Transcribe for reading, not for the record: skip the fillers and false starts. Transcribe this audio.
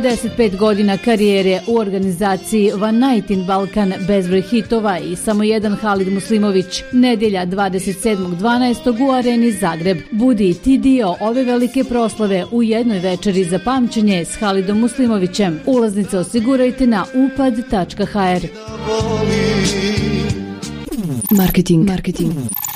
15 godina karijere u organizaciji One Night in Balkan, bezbroj hitova i samo jedan Halid Muslimović. Nedjelja 27.12. u Areni Zagreb. Budi i ti dio ove velike proslave u jednoj večeri za pamćenje s Halidom Muslimovićem. Ulaznice osigurajte na upad.hr. Marketing.